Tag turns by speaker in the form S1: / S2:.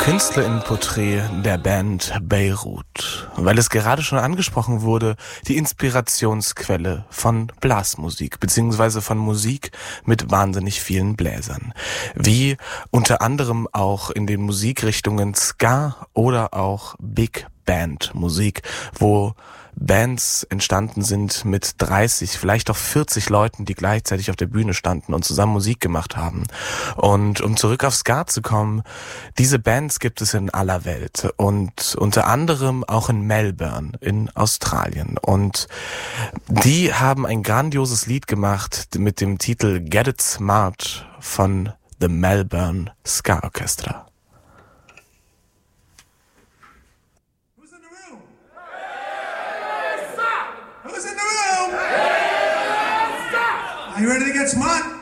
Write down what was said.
S1: KünstlerInnenporträt der Band Beirut, weil es gerade schon angesprochen wurde, die Inspirationsquelle von Blasmusik beziehungsweise von Musik mit wahnsinnig vielen Bläsern, wie unter anderem auch in den Musikrichtungen Ska oder auch Big Band Musik, wo Bands entstanden sind mit 30, vielleicht auch 40 Leuten, die gleichzeitig auf der Bühne standen und zusammen Musik gemacht haben. Und um zurück auf Ska zu kommen, diese Bands gibt es in aller Welt und unter anderem auch in Melbourne in Australien. Und die haben ein grandioses Lied gemacht mit dem Titel Get It Smart von The Melbourne Ska Orchestra.
S2: Are you ready to get smart?